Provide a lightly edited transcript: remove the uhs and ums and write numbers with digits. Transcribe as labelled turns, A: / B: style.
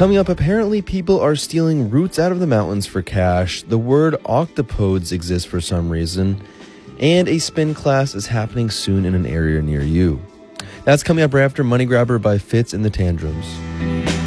A: Coming up, apparently people are stealing roots out of the mountains for cash. The word octopodes exists for some reason. And a spin class is happening soon in an area near you. That's coming up right after Money Grabber by Fitz and the Tantrums.